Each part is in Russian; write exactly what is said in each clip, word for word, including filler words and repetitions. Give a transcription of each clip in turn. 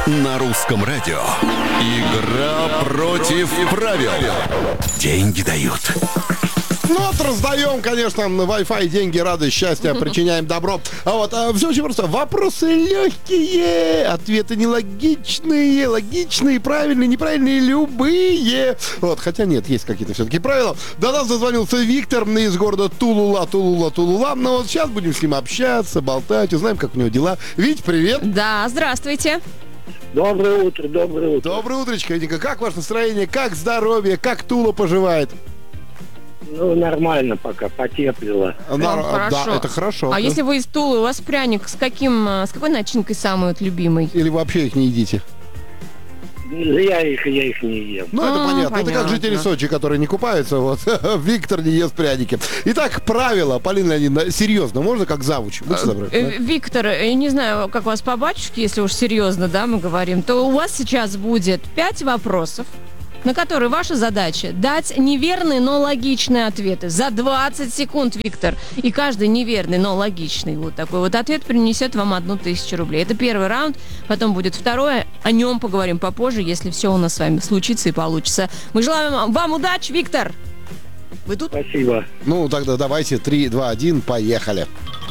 На русском радио. Игра против правил. Деньги дают. Ну вот раздаем, конечно, Wi-Fi, деньги, радость, счастье, причиняем добро. А вот а, все очень просто. Вопросы легкие, ответы нелогичные, логичные, правильные, неправильные, любые. Вот, хотя нет, есть какие-то все-таки правила. До нас дозвонился Виктор из города Тулула, Тулула, Тулула. Ну вот сейчас будем с ним общаться, болтать, узнаем, как у него дела. Вить, привет. Да, здравствуйте. Доброе утро, доброе утро. Доброе утречко, Витенька. Как ваше настроение, как здоровье, как Тула поживает? Ну, нормально пока, потеплило. На- хорошо. Да, это хорошо. А если вы из Тулы, у вас пряник с каким, с какой начинкой самый вот любимый? Или вообще их не едите? Я их, я их не ем. Ну, это А, понятно. Это как понятно. жители Сочи, которые не купаются. Вот. Виктор не ест пряники. Итак, правила, Полина Леонидовна, серьезно, можно как завуч? Будьте добры. Э, Да? Виктор, я не знаю, как у вас по батюшке, если уж серьезно, да, мы говорим, то у вас сейчас будет пять вопросов, на которые ваша задача дать неверные, но логичные ответы. За двадцать секунд, Виктор. И каждый неверный, но логичный вот такой вот ответ принесет вам одну тысячу рублей. Это первый раунд, потом будет второе. О нем поговорим попозже, если все у нас с вами случится и получится. Мы желаем вам удачи, Виктор. Вы тут? Спасибо. Ну, тогда давайте три, два, один, поехали.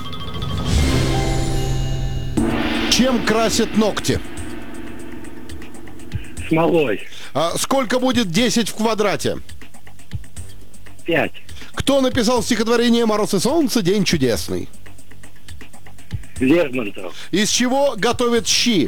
Чем красят ногти? Смолой. А сколько будет десять в квадрате? Пять. Кто написал стихотворение «Мороз и солнце, день чудесный»? Лермонтов. Из чего готовят щи?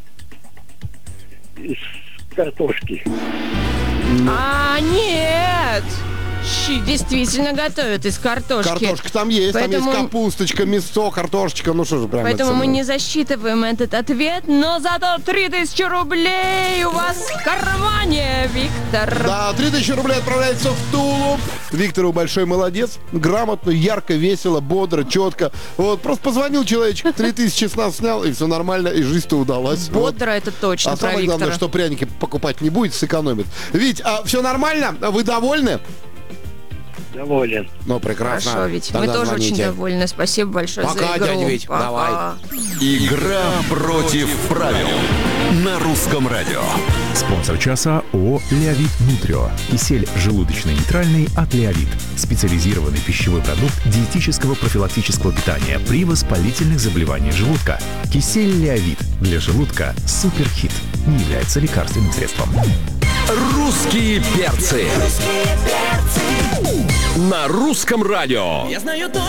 Из картошки. А, нет! Щи действительно готовят из картошки. Картошка там есть, Поэтому- там есть капусточка, мясо, картошечка, ну что же прям... Поэтому это мы самое. не засчитываем этот ответ, но зато три тысячи рублей у вас в кармане, Виктор. Да, три тысячи рублей отправляется в Тулу. Виктору большой молодец. Грамотно, ярко, весело, бодро, четко. Вот, просто позвонил человечек, три тысячи с нас снял, и все нормально, и жизнь-то удалась. Вот. Бодро это точно, А про самое главное, Виктора. что пряники покупать не будет, сэкономит. Вить, а все нормально? Вы довольны? Доволен. Ну, прекрасно. Хорошо, ведь мы Тогда тоже звоните. очень довольны. Спасибо большое Пока, за игру. дядя Вить, Пока. давай. Игра против правил. На русском радио. Спонсор часа ООО «Леовит Нутрио». Кисель желудочно-нейтральный от «Леовит». Специализированный пищевой продукт диетического профилактического питания при воспалительных заболеваниях желудка. Кисель «Леовит» для желудка суперхит. Не является лекарственным средством. Русские перцы. На русском радио.